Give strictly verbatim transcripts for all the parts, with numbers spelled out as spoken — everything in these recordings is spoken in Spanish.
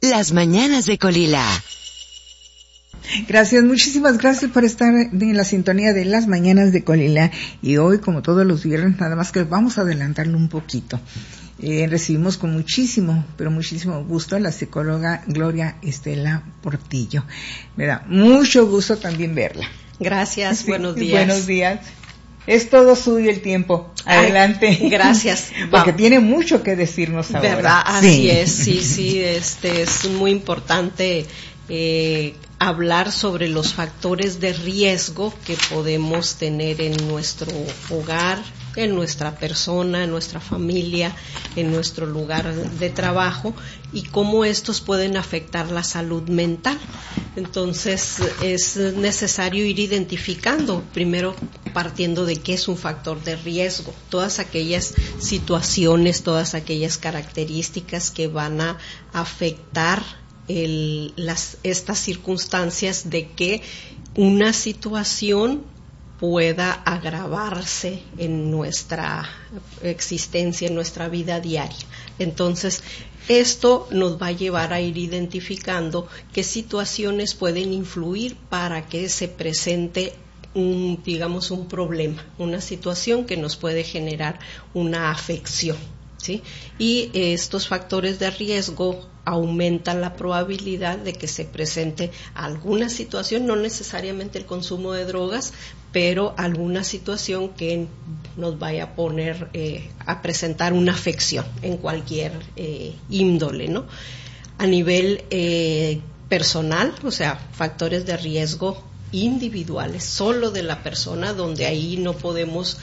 Las mañanas de Colila. Gracias, muchísimas gracias por estar en la sintonía de Las mañanas de Colila. Y hoy, como todos los viernes, nada más que vamos a adelantarlo un poquito. Eh, recibimos con muchísimo, pero muchísimo gusto a la psicóloga Gloria Estela Portillo. Me da mucho gusto también verla. Gracias, sí, buenos días. Buenos días. Es todo suyo el tiempo. Adelante. Ay, gracias. Porque Vamos. Tiene mucho que decirnos ahora. ¿Verdad? Así sí. es, sí, sí. Este es muy importante eh, hablar sobre los factores de riesgo que podemos tener en nuestro hogar, en nuestra persona, en nuestra familia, en nuestro lugar de trabajo y cómo estos pueden afectar la salud mental. Entonces es necesario ir identificando, primero partiendo de qué es un factor de riesgo, todas aquellas situaciones, todas aquellas características que van a afectar el, las, estas circunstancias de que una situación pueda agravarse en nuestra existencia, en nuestra vida diaria. Entonces, esto nos va a llevar a ir identificando qué situaciones pueden influir para que se presente un, digamos, un problema, una situación que nos puede generar una afección, ¿sí? Y estos factores de riesgo aumentan la probabilidad de que se presente alguna situación, no necesariamente el consumo de drogas, pero alguna situación que nos vaya a poner eh, a presentar una afección en cualquier eh, índole, ¿no? A nivel eh, personal, o sea, factores de riesgo individuales, solo de la persona, donde ahí no podemos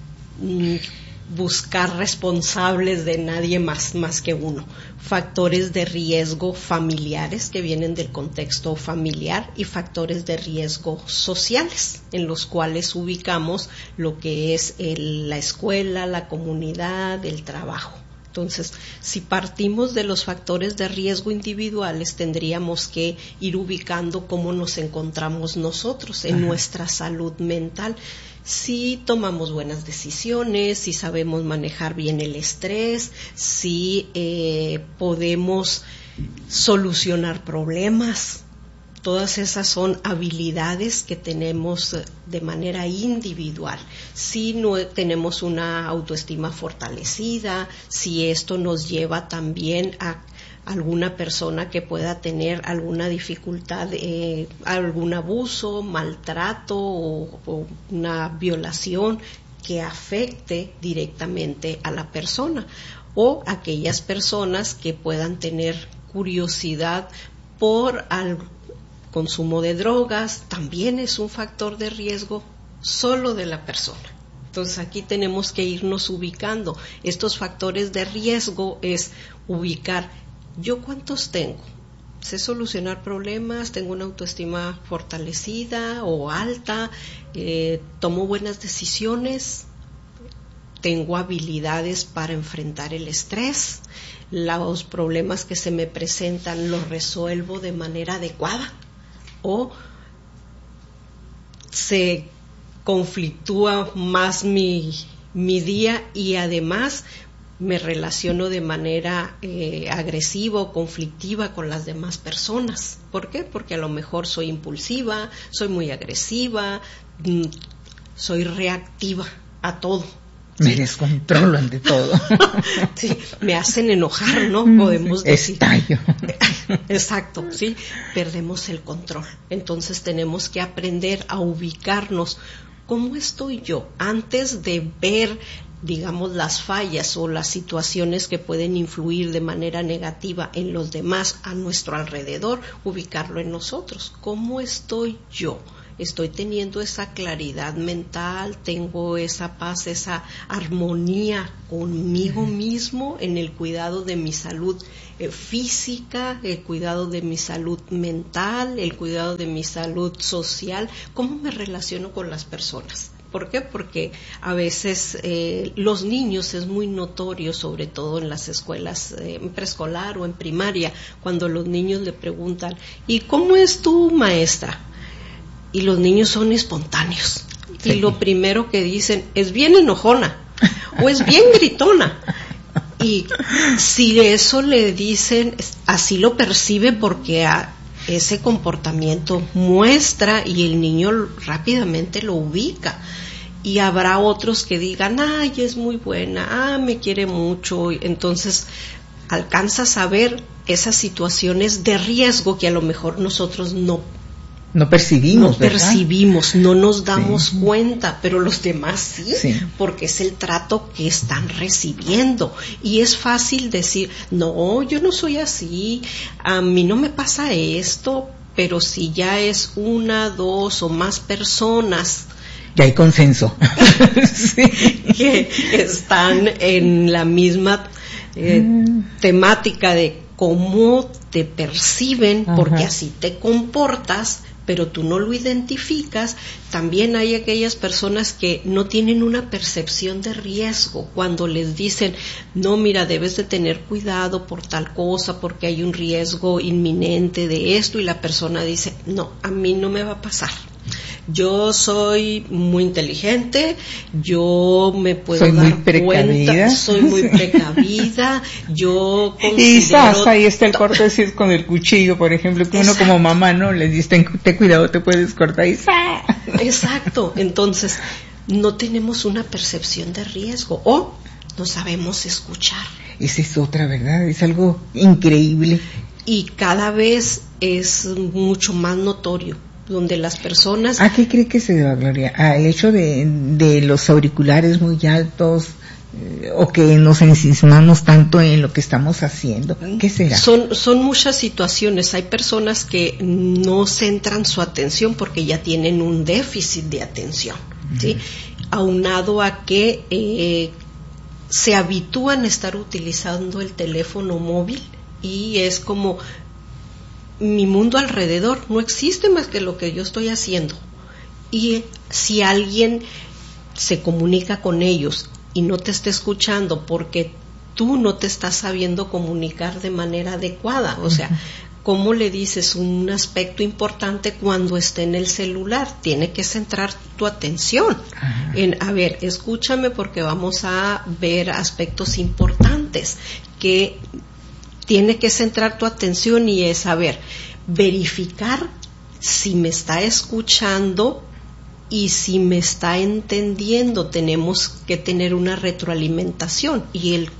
mm, buscar responsables de nadie más, más que uno. Factores de riesgo familiares que vienen del contexto familiar y factores de riesgo sociales en los cuales ubicamos lo que es el, la escuela, la comunidad, el trabajo. Entonces, si partimos de los factores de riesgo individuales, tendríamos que ir ubicando cómo nos encontramos nosotros en Ajá. nuestra salud mental. Si tomamos buenas decisiones, si sabemos manejar bien el estrés, si eh, podemos solucionar problemas. Todas esas son habilidades que tenemos de manera individual. Si no tenemos una autoestima fortalecida, si esto nos lleva también a alguna persona que pueda tener alguna dificultad, eh, algún abuso, maltrato o, o una violación que afecte directamente a la persona, o aquellas personas que puedan tener curiosidad por algo. Consumo de drogas también es un factor de riesgo solo de la persona. Entonces aquí tenemos que irnos ubicando. Estos factores de riesgo es ubicar, ¿yo cuántos tengo? ¿Sé solucionar problemas? ¿Tengo una autoestima fortalecida o alta? Eh, ¿Tomo buenas decisiones? ¿Tengo habilidades para enfrentar el estrés? ¿Los problemas que se me presentan los resuelvo de manera adecuada? ¿O se conflictúa más mi, mi día y además me relaciono de manera eh, agresiva o conflictiva con las demás personas? ¿Por qué? Porque a lo mejor soy impulsiva, soy muy agresiva, mm, soy reactiva a todo. Me sí. descontrolo ante todo. Sí, me hacen enojar, ¿no? Podemos decir. Estallo. Exacto, sí. Perdemos el control. Entonces tenemos que aprender a ubicarnos. ¿Cómo estoy yo? Antes de ver, digamos, las fallas o las situaciones que pueden influir de manera negativa en los demás a nuestro alrededor, ubicarlo en nosotros. ¿Cómo estoy yo? Estoy teniendo esa claridad mental, tengo esa paz, esa armonía conmigo mismo en el cuidado de mi salud eh, física, el cuidado de mi salud mental, el cuidado de mi salud social. ¿Cómo me relaciono con las personas? ¿Por qué? Porque a veces eh, los niños es muy notorio, sobre todo en las escuelas eh, en preescolar o en primaria, cuando los niños le preguntan, ¿y cómo es tu maestra? Y los niños son espontáneos. Sí. Y lo primero que dicen es bien enojona o es bien gritona. Y si eso le dicen, así lo percibe porque a ese comportamiento muestra y el niño rápidamente lo ubica. Y habrá otros que digan, ay, es muy buena, ah, me quiere mucho. Entonces alcanzas a ver esas situaciones de riesgo que a lo mejor nosotros no no percibimos, no percibimos, no nos damos sí. cuenta, pero los demás sí, sí, porque es el trato que están recibiendo. Y es fácil decir, no, yo no soy así, a mí no me pasa esto, pero si ya es una, dos o más personas, ya hay consenso sí. que están en la misma eh, mm. temática de cómo te perciben, ajá, porque así te comportas, pero tú no lo identificas. También hay aquellas personas que no tienen una percepción de riesgo cuando les dicen, no, mira, debes de tener cuidado por tal cosa, porque hay un riesgo inminente de esto, y la persona dice, no, a mí no me va a pasar. Yo soy muy inteligente, yo me puedo soy dar muy precavida. cuenta, soy muy precavida, yo considero... Y sas, ahí está el corte así con el cuchillo, por ejemplo, que exacto, uno como mamá, ¿no? Les dice, ten, ten cuidado, te puedes cortar y ¡sa! Exacto, entonces no tenemos una percepción de riesgo o no sabemos escuchar. Esa es otra, ¿verdad? Es algo increíble. Y cada vez es mucho más notorio, donde las personas... ¿A qué cree que se deba, Gloria? ¿Al hecho de, de los auriculares muy altos eh, o que nos ensimismamos tanto en lo que estamos haciendo? ¿Qué será? Son, son muchas situaciones. Hay personas que no centran su atención porque ya tienen un déficit de atención, uh-huh, ¿sí? Aunado a que eh, se habitúan a estar utilizando el teléfono móvil y es como... mi mundo alrededor no existe más que lo que yo estoy haciendo. Y si alguien se comunica con ellos y no te está escuchando porque tú no te estás sabiendo comunicar de manera adecuada, o sea, ¿cómo le dices un aspecto importante cuando esté en el celular? Tiene que centrar tu atención en, a ver, escúchame porque vamos a ver aspectos importantes que tiene que centrar tu atención y es, a ver, verificar si me está escuchando y si me está entendiendo. Tenemos que tener una retroalimentación y el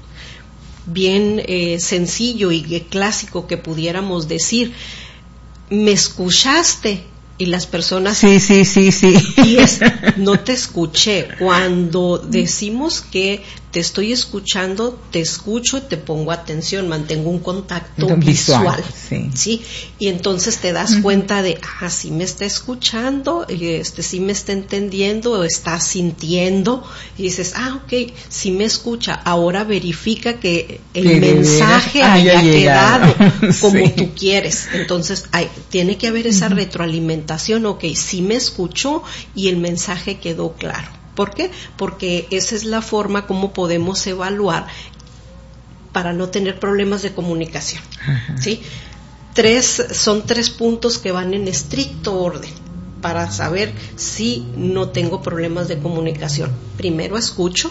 bien eh, sencillo y clásico que pudiéramos decir, ¿me escuchaste? Y las personas... Sí, sí, sí, sí. Y es, no te escuché. Cuando decimos que te estoy escuchando, te escucho y te pongo atención, mantengo un contacto visual, visual sí. ¿sí? Y entonces te das uh-huh. cuenta de, ah, sí me está escuchando, este, sí me está entendiendo, está sintiendo, y dices, ah, ok, sí me escucha. Ahora verifica que el que mensaje haya quedado como sí. tú quieres. Entonces, hay, tiene que haber esa uh-huh. retroalimentación, ok, sí me escuchó y el mensaje quedó claro. ¿Por qué? Porque esa es la forma como podemos evaluar para no tener problemas de comunicación. Ajá. ¿Sí? Tres, son tres puntos que van en estricto orden para saber si no tengo problemas de comunicación. Primero escucho,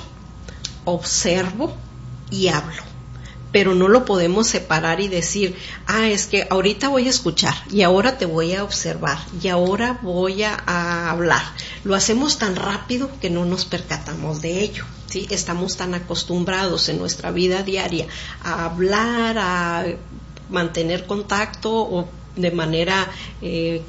observo y hablo. Pero no lo podemos separar y decir, ah, es que ahorita voy a escuchar y ahora te voy a observar y ahora voy a, a hablar. Lo hacemos tan rápido que no nos percatamos de ello, ¿sí? Estamos tan acostumbrados en nuestra vida diaria a hablar, a mantener contacto o de manera eh,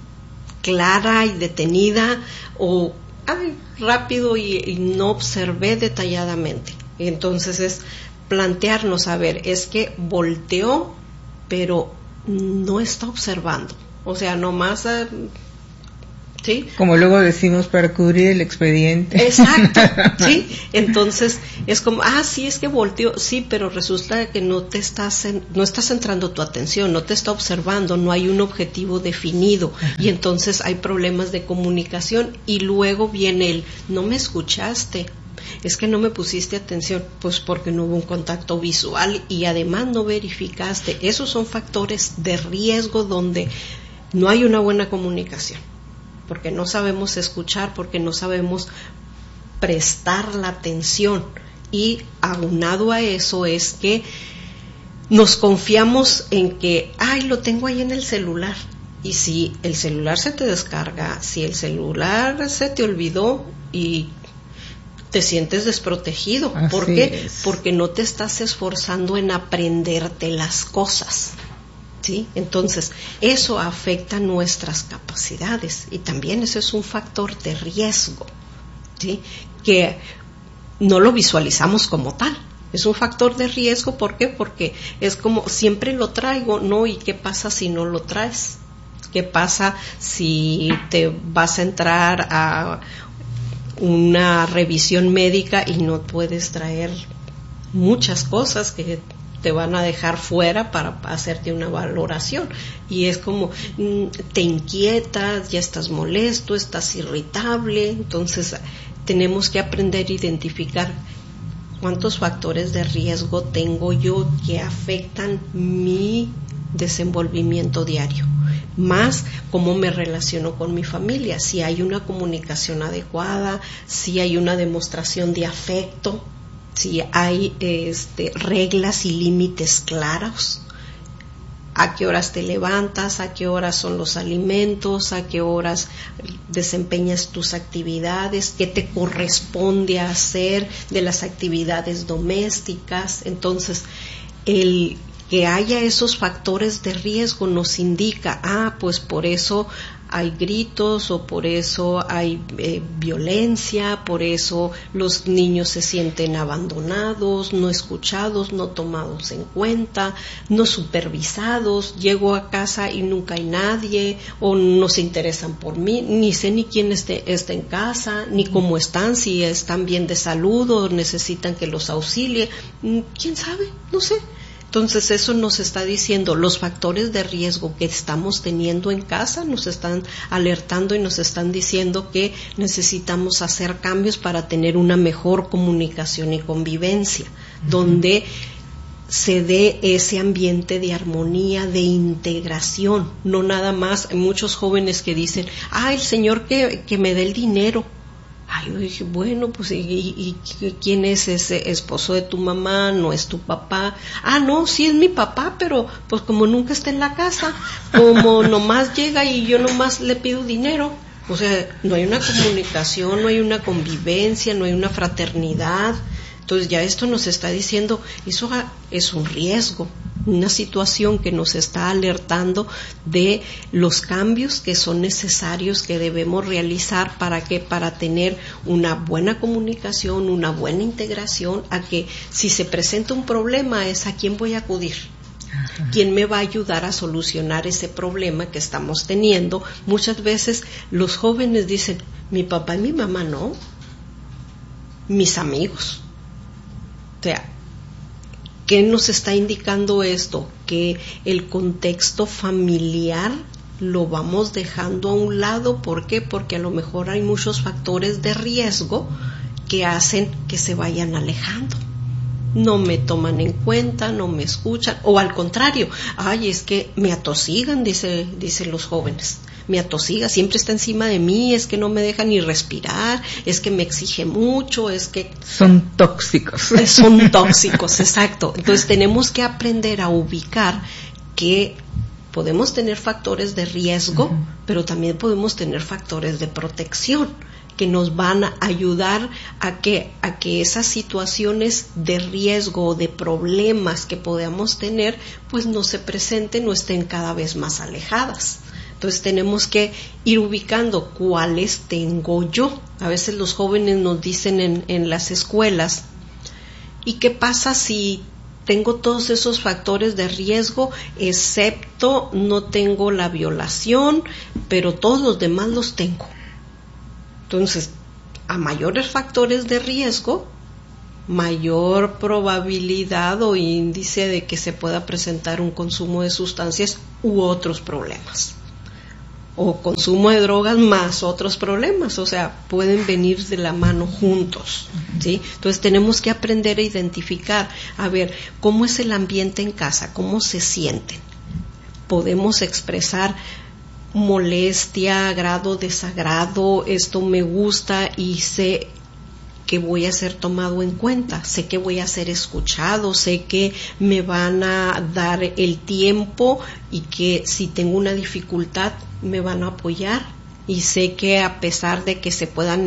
clara y detenida o ay, rápido y, y no observé detalladamente. Entonces es plantearnos, a ver, es que volteó, pero no está observando. O sea, nomás, uh, ¿sí? Como luego decimos, para cubrir el expediente. Exacto, ¿sí? Entonces, es como, ah, sí, es que volteó, sí, pero resulta que no te estás, en, no estás centrando tu atención, no te está observando, no hay un objetivo definido. Ajá. Y entonces hay problemas de comunicación y luego viene el, no me escuchaste. Es que no me pusiste atención, pues porque no hubo un contacto visual y además no verificaste. Esos son factores de riesgo donde no hay una buena comunicación, porque no sabemos escuchar, porque no sabemos prestar la atención Y aunado a eso es que nos confiamos en que, ay, lo tengo ahí en el celular. Y si el celular se te descarga, si el celular se te olvidó y te sientes desprotegido. Así ¿Por qué? es. Porque no te estás esforzando en aprenderte las cosas. ¿Sí? Entonces, eso afecta nuestras capacidades y también ese es un factor de riesgo, ¿sí? Que no lo visualizamos como tal. Es un factor de riesgo, ¿por qué? Porque es como, siempre lo traigo, ¿no? ¿Y qué pasa si no lo traes? ¿Qué pasa si te vas a entrar a una revisión médica y no puedes traer muchas cosas que te van a dejar fuera para hacerte una valoración? Y es como, te inquietas, ya estás molesto, estás irritable. Entonces tenemos que aprender a identificar cuántos factores de riesgo tengo yo que afectan mi desenvolvimiento diario, más cómo me relaciono con mi familia, si hay una comunicación adecuada, si hay una demostración de afecto, si hay este, reglas y límites claros, a qué horas te levantas, a qué horas son los alimentos, a qué horas desempeñas tus actividades, qué te corresponde hacer de las actividades domésticas. Entonces, el que haya esos factores de riesgo nos indica, ah, pues por eso hay gritos o por eso hay eh, violencia, por eso los niños se sienten abandonados, no escuchados, no tomados en cuenta, no supervisados, llego a casa y nunca hay nadie o no se interesan por mí, ni sé ni quién esté, está en casa, ni cómo están, si están bien de salud o necesitan que los auxilie, quién sabe, no sé. Entonces eso nos está diciendo los factores de riesgo que estamos teniendo en casa, nos están alertando y nos están diciendo que necesitamos hacer cambios para tener una mejor comunicación y convivencia, uh-huh. donde se dé ese ambiente de armonía, de integración, no nada más. Hay muchos jóvenes que dicen, ah, el Señor que, que me dé el dinero. Ay, yo dije, bueno, pues, ¿y, y, y quién es ese esposo de tu mamá? ¿No es tu papá? Ah, no, sí es mi papá, pero pues como nunca está en la casa, como nomás llega y yo nomás le pido dinero. O sea, no hay una comunicación, no hay una convivencia, no hay una fraternidad. Entonces ya esto nos está diciendo, eso es un riesgo, una situación que nos está alertando de los cambios que son necesarios, que debemos realizar para que para tener una buena comunicación, una buena integración, a que si se presenta un problema es a quién voy a acudir. Ajá. ¿Quién me va a ayudar a solucionar ese problema que estamos teniendo? Muchas veces los jóvenes dicen, mi papá y mi mamá no, mis amigos. O sea, ¿qué nos está indicando esto? Que el contexto familiar lo vamos dejando a un lado. ¿Por qué? Porque a lo mejor hay muchos factores de riesgo que hacen que se vayan alejando. No me toman en cuenta, no me escuchan, o al contrario, ay, es que me atosigan, dice, dicen los jóvenes. Me atosiga, siempre está encima de mí, es que no me deja ni respirar, es que me exige mucho, es que... Son tóxicos. Son tóxicos, exacto. Entonces tenemos que aprender a ubicar que podemos tener factores de riesgo, uh-huh. pero también podemos tener factores de protección que nos van a ayudar a que, a que esas situaciones de riesgo o de problemas que podamos tener, pues no se presenten o estén cada vez más alejadas. Entonces tenemos que ir ubicando cuáles tengo yo. A veces los jóvenes nos dicen en, en las escuelas, ¿y qué pasa si tengo todos esos factores de riesgo, excepto no tengo la violación, pero todos los demás los tengo? Entonces, a mayores factores de riesgo, mayor probabilidad o índice de que se pueda presentar un consumo de sustancias u otros problemas. O consumo de drogas más otros problemas, o sea, pueden venir de la mano juntos, ¿sí? Entonces tenemos que aprender a identificar, a ver, cómo es el ambiente en casa, cómo se sienten. Podemos expresar molestia, agrado, desagrado, esto me gusta y sé que voy a ser tomado en cuenta, sé que voy a ser escuchado, sé que me van a dar el tiempo y que si tengo una dificultad me van a apoyar, y sé que a pesar de que se puedan